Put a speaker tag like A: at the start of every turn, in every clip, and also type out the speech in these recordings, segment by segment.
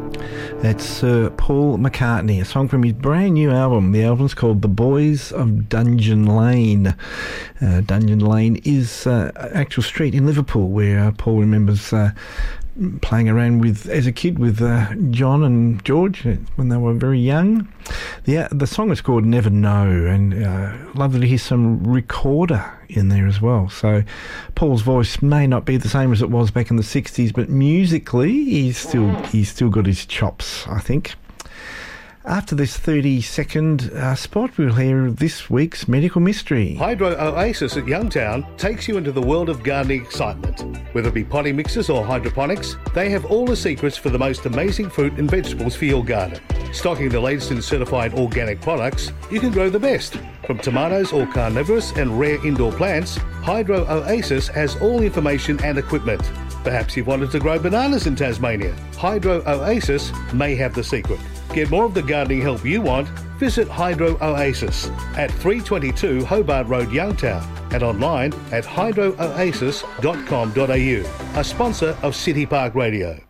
A: That's Sir Paul McCartney, a song from his brand new album. The album's called The Boys of Dungeon Lane. Dungeon Lane is an actual street in Liverpool where Paul remembers playing around with as a kid with John and George when they were very young. The song is called Never Know, and lovely to hear some recorder in there as well. So Paul's voice may not be the same as it was back in the 60s, but musically he's still got his chops, I think. After this 30-second spot, we'll hear this week's medical mystery.
B: Hydro Oasis at Youngtown takes you into the world of gardening excitement. Whether it be potting mixes or hydroponics, they have all the secrets for the most amazing fruit and vegetables for your garden. Stocking the latest in certified organic products, you can grow the best. From tomatoes or carnivorous and rare indoor plants, Hydro Oasis has all the information and equipment. Perhaps you've wanted to grow bananas in Tasmania. Hydro Oasis may have the secret. Get more of the gardening help you want, visit Hydro Oasis at 322 Hobart Road, Youngtown, and online at hydrooasis.com.au, a sponsor of City Park Radio.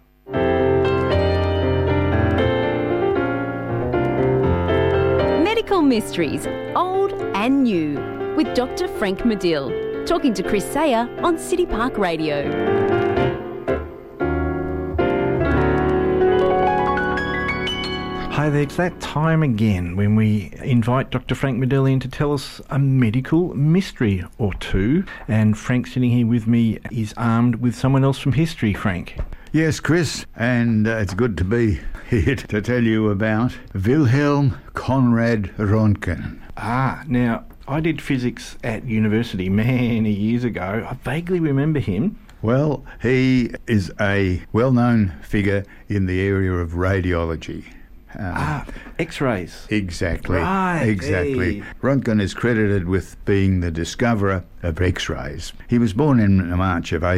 C: Medical Mysteries, old and new, with Dr. Frank Medill, talking to Chris Sayer on City Park Radio.
A: Hi there, it's that time again when we invite Dr. Frank Medill in to tell us a medical mystery or two. And Frank sitting here with me is armed with someone else from history. Frank.
D: Yes, Chris, and it's good to be here to tell you about Wilhelm Conrad Röntgen.
A: Now, I did physics at university many years ago. I vaguely remember him.
D: Well, he is a well-known figure in the area of radiology.
A: X-rays.
D: Exactly.
A: Right.
D: Exactly.
A: Hey.
D: Röntgen is credited with being the discoverer of X-rays. He was born in March of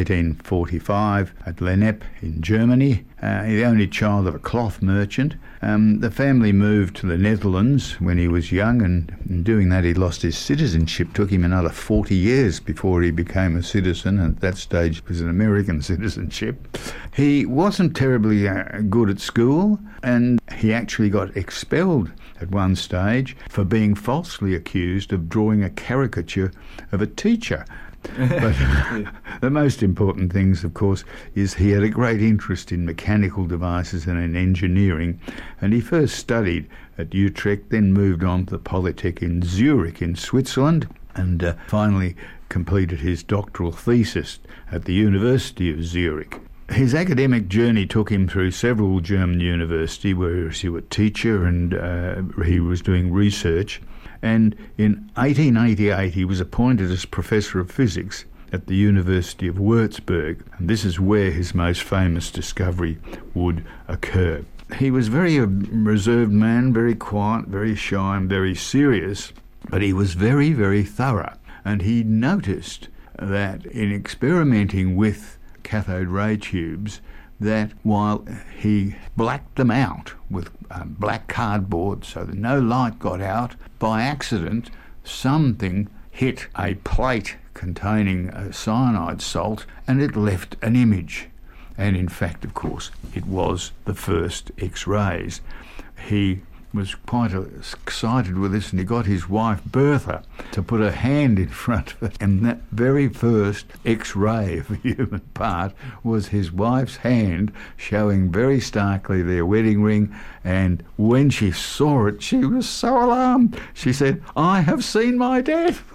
D: 1845 at Lennep in Germany. The only child of a cloth merchant. The family moved to the Netherlands when he was young, and in doing that he lost his citizenship. Took him another 40 years before he became a citizen, and at that stage it was an American citizenship. He wasn't terribly good at school, and he actually got expelled at one stage for being falsely accused of drawing a caricature of a teacher. But the most important things, of course, is he had a great interest in mechanical devices and in engineering, and he first studied at Utrecht, then moved on to the Polytech in Zurich in Switzerland, and finally completed his doctoral thesis at the University of Zurich. His academic journey took him through several German universities where he was a teacher and he was doing research. And in 1888 he was appointed as Professor of Physics at the University of Würzburg. And this is where his most famous discovery would occur. He was very a reserved man, very quiet, very shy and very serious, but he was very, very thorough. And he noticed that in experimenting with cathode ray tubes, that while he blacked them out with black cardboard so that no light got out, by accident something hit a plate containing a cyanide salt and it left an image. And in fact, of course, it was the first X-rays. He was quite excited with this, and he got his wife Bertha to put her hand in front of it, and that very first X-ray of the human part was his wife's hand, showing very starkly their wedding ring. And when she saw it, she was so alarmed. She said, "I have seen my death."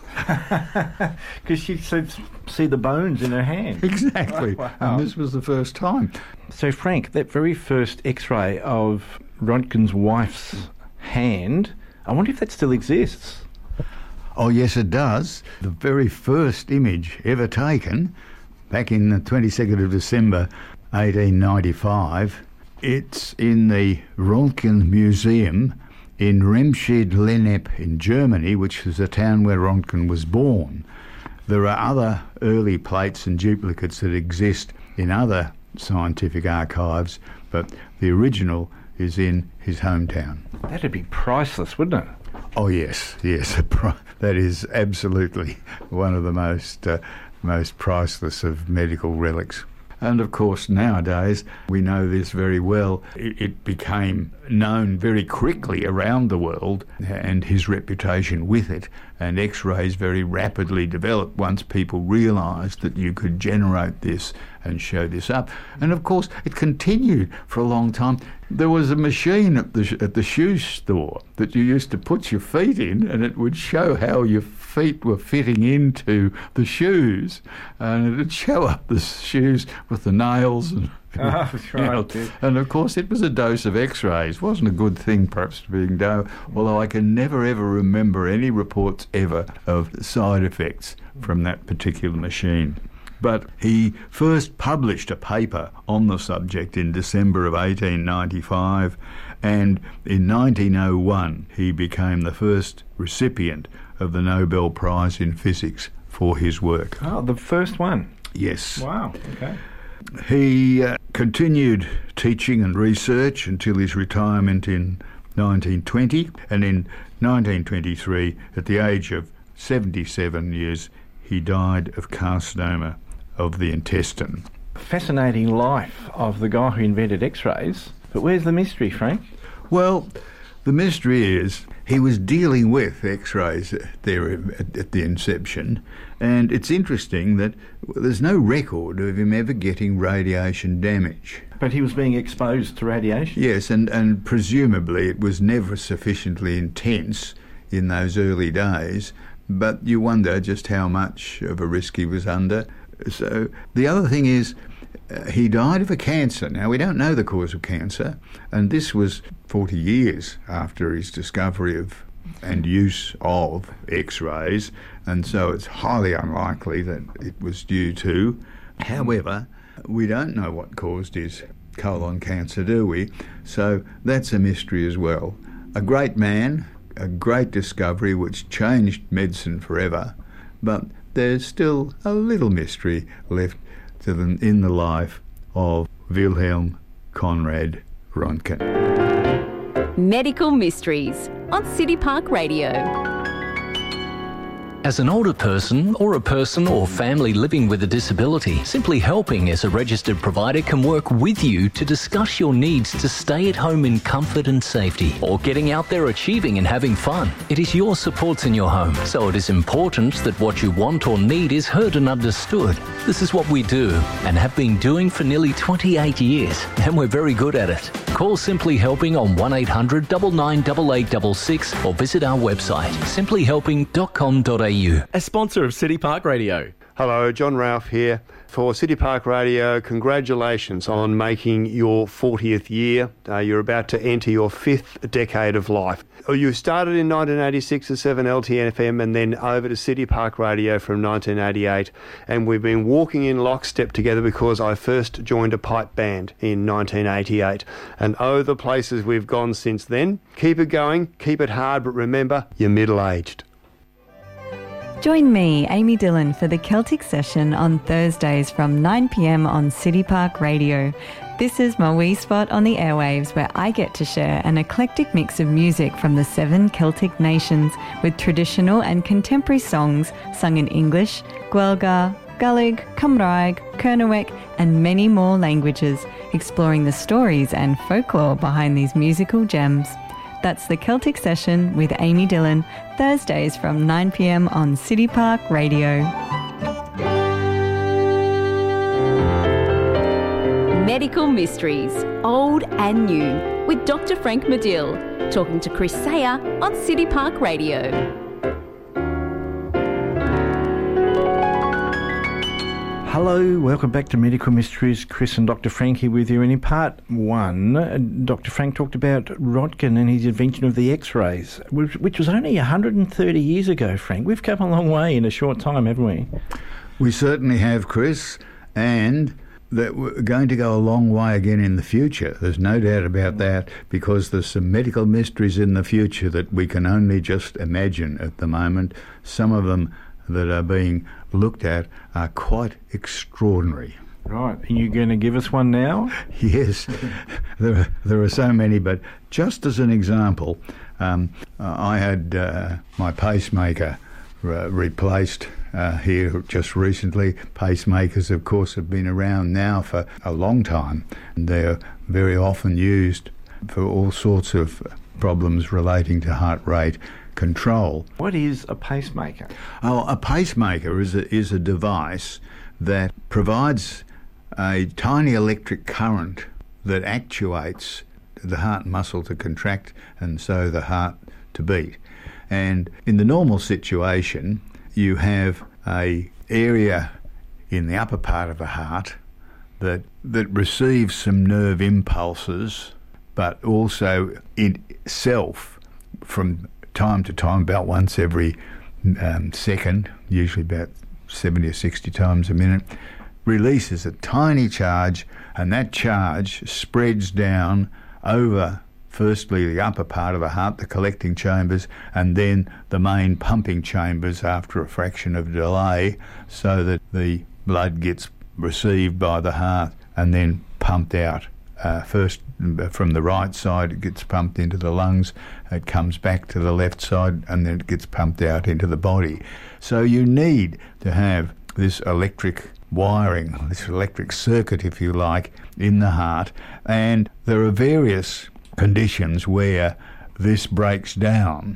A: Because she said, see the bones in her hand.
D: Exactly.
A: Wow.
D: And this was the first time.
A: So Frank, that very first X-ray of Röntgen's wife's hand, I wonder if that still exists.
D: Oh yes, it does. The very first image ever taken, back in the 22nd of December 1895, it's in the Röntgen Museum in Remscheid-Lennep in Germany, which is the town where Röntgen was born. There are other early plates and duplicates that exist in other scientific archives, but the original is in his hometown.
A: That'd be priceless, wouldn't it?
D: Oh yes, that is absolutely one of the most priceless of medical relics. And of course, nowadays, we know this very well. It became known very quickly around the world, and his reputation with it. And X-rays very rapidly developed once people realised that you could generate this and show this up. And of course, it continued for a long time. There was a machine at the shoe store that you used to put your feet in, and it would show how your feet were fitting into the shoes, and it'd show up the shoes with the nails and
A: that's right.
D: and of course it was a dose of X-rays. Wasn't a good thing perhaps being done, although I can never ever remember any reports ever of side effects from that particular machine. But he first published a paper on the subject in December of 1895, and in 1901 he became the first recipient of the Nobel Prize in Physics for his work.
A: Oh, the first one.
D: Yes.
A: Wow, okay.
D: He continued teaching and research until his retirement in 1920, and in 1923, at the age of 77 years, he died of carcinoma of the intestine.
A: Fascinating life of the guy who invented X-rays, but where's the mystery, Frank?
D: Well, the mystery is he was dealing with X-rays there at the inception, and it's interesting that there's no record of him ever getting radiation damage.
A: But he was being exposed to radiation?
D: Yes, and presumably it was never sufficiently intense in those early days, but you wonder just how much of a risk he was under. So the other thing is, he died of a cancer. Now, we don't know the cause of cancer, and this was 40 years after his discovery of and use of X-rays, and so it's highly unlikely that it was due to. However, we don't know what caused his colon cancer, do we? So that's a mystery as well. A great man, a great discovery which changed medicine forever, but there's still a little mystery left to them in the life of Wilhelm Conrad Röntgen.
C: Medical Mysteries on City Park Radio.
E: As an older person or a person or family living with a disability, Simply Helping as a registered provider can work with you to discuss your needs to stay at home in comfort and safety, or getting out there achieving and having fun. It is your supports in your home, so it is important that what you want or need is heard and understood. This is what we do and have been doing for nearly 28 years, and we're very good at it. Call Simply Helping on 1800 998866 or visit our website simplyhelping.com.au.
F: A sponsor of City Park Radio.
G: Hello, John Ralph here. For City Park Radio, congratulations on making your 40th year. You're about to enter your 5th decade of life. You started in 1986 at 7LTN FM and then over to City Park Radio from 1988. And we've been walking in lockstep together because I first joined a pipe band in 1988. And oh, the places we've gone since then. Keep it going, keep it hard, but remember, you're middle-aged.
H: Join me, Amy Dillon, for the Celtic Session on Thursdays from 9 p.m. on City Park Radio. This is my wee spot on the airwaves where I get to share an eclectic mix of music from the 7 Celtic nations with traditional and contemporary songs sung in English, Guelga, Gaelic, Cymraeg, Kernewek and many more languages, exploring the stories and folklore behind these musical gems. That's the Celtic Session with Amy Dillon, Thursdays from 9 p.m. on City Park Radio.
C: Medical Mysteries, Old and New, with Dr. Frank Medill, talking to Chris Sayer on City Park Radio.
A: Hello, welcome back to Medical Mysteries. Chris and Dr. Frank here with you. And in part 1, Dr. Frank talked about Röntgen and his invention of the X-rays, which was only 130 years ago, Frank. We've come a long way in a short time, haven't we?
D: We certainly have, Chris, and that we're going to go a long way again in the future. There's no doubt about that, because there's some medical mysteries in the future that we can only just imagine at the moment. Some of them that are being looked at are quite extraordinary.
A: Right, and you're going to give us one now?
D: Yes, there are so many, but just as an example, I had my pacemaker replaced here just recently. Pacemakers, of course, have been around now for a long time, and they're very often used for all sorts of problems relating to heart rate control.
A: What is a pacemaker?
D: Oh, a pacemaker is a device that provides a tiny electric current that actuates the heart muscle to contract and so the heart to beat. And in the normal situation, you have a area in the upper part of the heart that receives some nerve impulses, but also itself from time to time, about once every second, usually about 70 or 60 times a minute, releases a tiny charge, and that charge spreads down over firstly the upper part of the heart, the collecting chambers, and then the main pumping chambers after a fraction of delay, so that the blood gets received by the heart and then pumped out. First from the right side, it gets pumped into the lungs, it comes back to the left side, and then it gets pumped out into the body. So you need to have this electric wiring, this electric circuit, if you like, in the heart. And there are various conditions where this breaks down.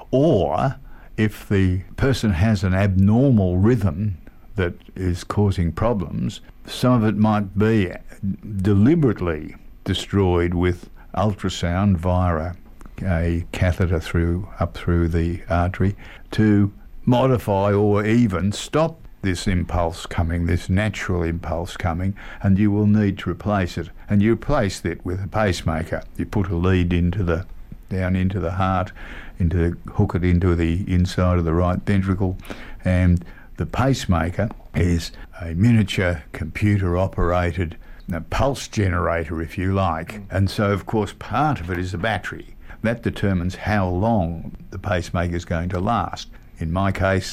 D: Or if the person has an abnormal rhythm that is causing problems, some of it might be deliberately destroyed with ultrasound via a catheter up through the artery to modify or even stop this impulse coming, this natural impulse coming, and you will need to replace it. And you replace it with a pacemaker. You put a lead down into the heart, hook it into the inside of the right ventricle, and the pacemaker is a miniature computer-operated pulse generator, if you like. And so, of course, part of it is a battery. That determines how long the pacemaker is going to last. In my case,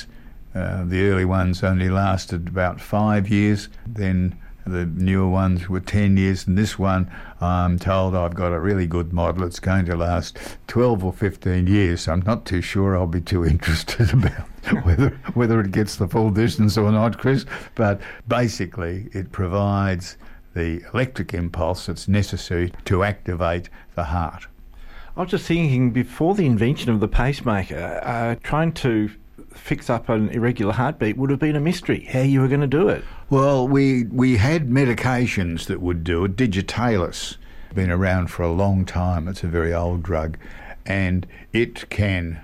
D: the early ones only lasted about 5 years, then the newer ones were 10 years, and this one, I'm told I've got a really good model. It's going to last 12 or 15 years, so I'm not too sure I'll be too interested about whether it gets the full distance or not, Chris. But basically, it provides the electric impulse that's necessary to activate the heart.
A: I was just thinking, before the invention of the pacemaker, trying to fix up an irregular heartbeat would have been a mystery, how you were going to do it.
D: Well, we had medications that would do it. Digitalis, been around for a long time. It's a very old drug, and it can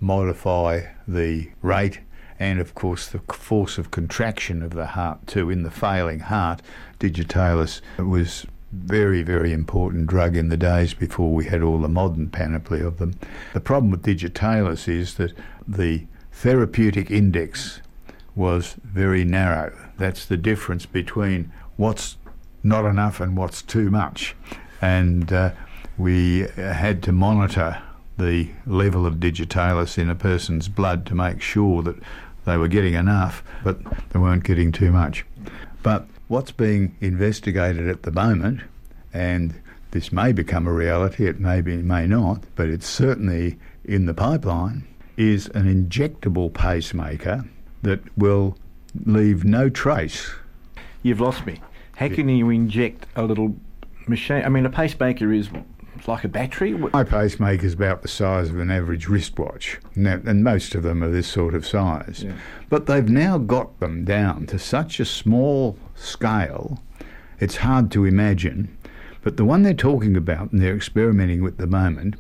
D: modify the rate and, of course, the force of contraction of the heart too. In the failing heart, Digitalis was very, very important drug in the days before we had all the modern panoply of them. The problem with Digitalis is that the therapeutic index was very narrow. That's the difference between what's not enough and what's too much. And we had to monitor the level of Digitalis in a person's blood to make sure that they were getting enough, but they weren't getting too much. But what's being investigated at the moment, and this may become a reality, it may not, but it's certainly in the pipeline, is an injectable pacemaker that will leave no trace.
A: You've lost me. How can you inject a little machine? I mean, a pacemaker is like a battery?
D: My pacemaker is about the size of an average wristwatch, and most of them are this sort of size. Yeah. But they've now got them down to such a small scale, it's hard to imagine. But the one they're talking about and they're experimenting with at the moment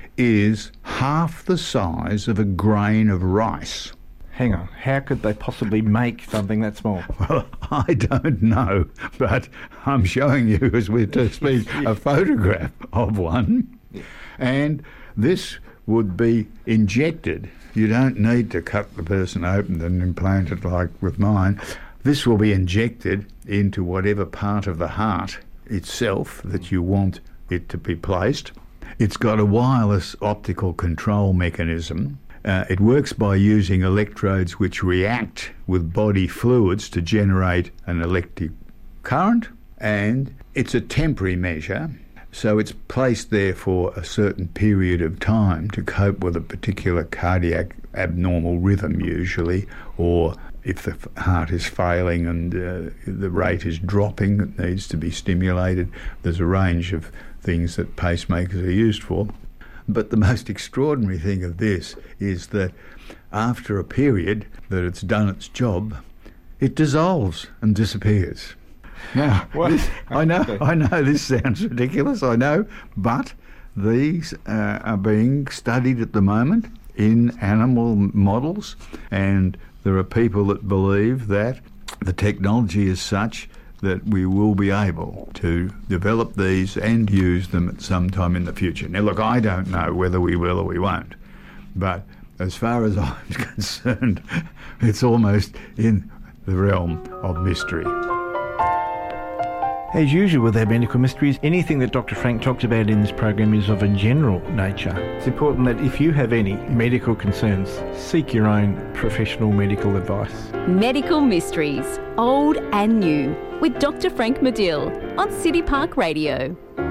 D: is half the size of a grain of rice.
A: Hang on, how could they possibly make something that small?
D: Well, I don't know, but I'm showing you as we speak a photograph of one, and this would be injected. You don't need to cut the person open and implant it like with mine. This will be injected into whatever part of the heart itself that you want it to be placed. It's got a wireless optical control mechanism. It works by using electrodes which react with body fluids to generate an electric current, and it's a temporary measure, So it's placed there for a certain period of time to cope with a particular cardiac abnormal rhythm usually, or if the heart is failing and the rate is dropping, it needs to be stimulated. There's a range of things that pacemakers are used for. But the most extraordinary thing of this is that after a period that it's done its job, it dissolves and disappears. Now, I know this sounds ridiculous, I know, but these are being studied at the moment in animal models, and there are people that believe that the technology is such that we will be able to develop these and use them at some time in the future. Now, look, I don't know whether we will or we won't, but as far as I'm concerned, it's almost in the realm of mystery.
A: As usual with our medical mysteries, anything that Dr. Frank talks about in this program is of a general nature. It's important that if you have any medical concerns, seek your own professional medical advice.
C: Medical Mysteries, Old and New, with Dr. Frank Medill on City Park Radio.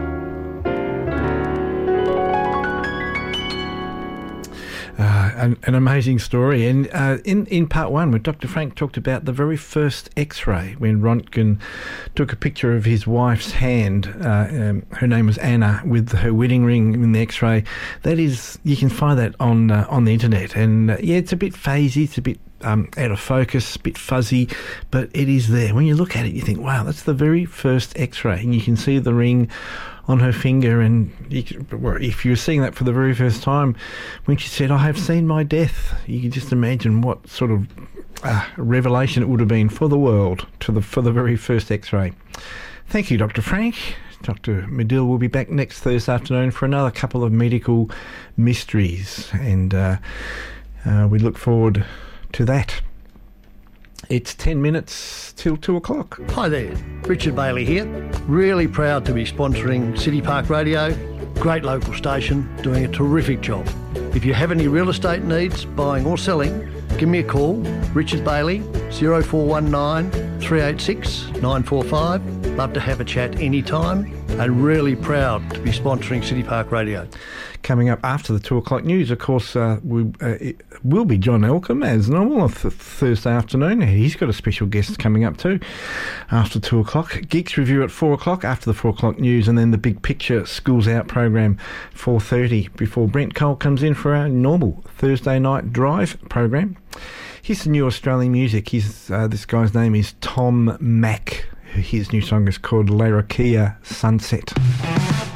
A: An amazing story. And in part one, when Dr. Frank talked about the very first X-ray, when Röntgen took a picture of his wife's hand, her name was Anna, with her wedding ring in the X-ray. That is, you can find that on the internet. And it's a bit phasey, it's a bit out of focus, a bit fuzzy, but it is there. When you look at it, you think, wow, that's the very first X-ray, and you can see the ring on her finger. And if you're seeing that for the very first time, when she said, I have seen my death, you can just imagine what sort of revelation it would have been for the world for the very first X-ray. Thank you, Dr. Frank. Dr. Medill will be back next Thursday afternoon for another couple of medical mysteries, and we look forward to that. It's 10 minutes till 2 o'clock.
I: Hi there, Richard Bailey here. Really proud to be sponsoring City Park Radio. Great local station, doing a terrific job. If you have any real estate needs, buying or selling, give me a call, Richard Bailey, 0419 386 945. Love to have a chat anytime, and really proud to be sponsoring City Park Radio.
A: Coming up after the 2 o'clock news, of course, it will be John Elcombe, as normal, on Thursday afternoon. He's got a special guest coming up too after 2 o'clock. Geeks Review at 4 o'clock after the 4 o'clock news, and then the Big Picture Schools Out program, 4:30, before Brent Cole comes in for our normal Thursday night drive program. Here's some new Australian music. This guy's name is Tom Mack. His new song is called Larrakia Sunset.